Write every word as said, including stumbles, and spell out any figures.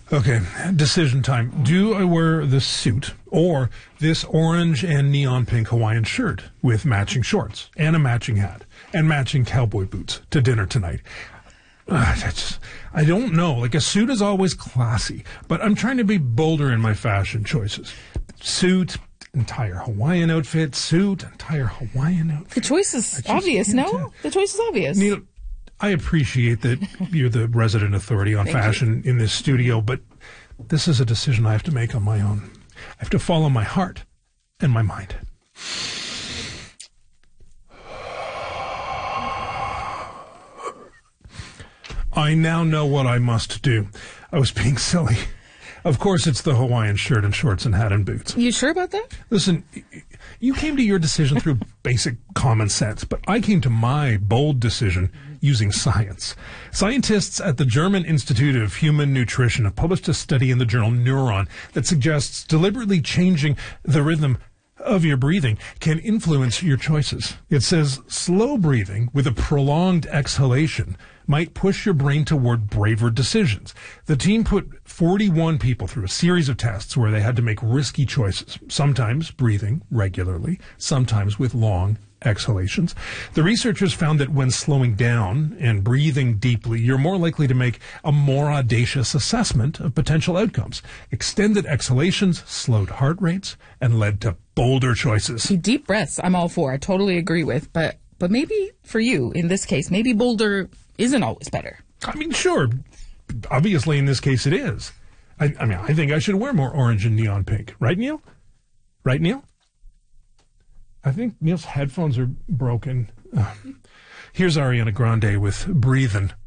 Okay, decision time. Do I wear the suit or this orange and neon pink Hawaiian shirt with matching shorts and a matching hat and matching cowboy boots to dinner tonight? Uh, that's, I don't know. Like, a suit is always classy, but I'm trying to be bolder in my fashion choices. Suit, entire Hawaiian outfit, suit, entire Hawaiian outfit. The choice is obvious, no? The choice is obvious. Neil, I appreciate that you're the resident authority on Thank fashion you. in this studio, but this is a decision I have to make on my own. I have to follow my heart and my mind. I now know what I must do. I was being silly. Of course, it's the Hawaiian shirt and shorts and hat and boots. You sure about that? Listen, you came to your decision through basic common sense, but I came to my bold decision using science. Scientists at the German Institute of Human Nutrition have published a study in the journal Neuron that suggests deliberately changing the rhythm of your breathing can influence your choices. It says slow breathing with a prolonged exhalation might push your brain toward braver decisions. The team put forty-one people through a series of tests where they had to make risky choices, sometimes breathing regularly, sometimes with long exhalations. The researchers found that when slowing down and breathing deeply, you're more likely to make a more audacious assessment of potential outcomes. Extended exhalations slowed heart rates and led to bolder choices. Deep breaths, I'm all for. I totally agree with. But but maybe for you, in this case, maybe bolder isn't always better. I mean, sure. Obviously, in this case, it is. I, I mean, I think I should wear more orange and neon pink. Right, Neil? Right, Neil? I think Neil's headphones are broken. Uh, here's Ariana Grande with Breathin'.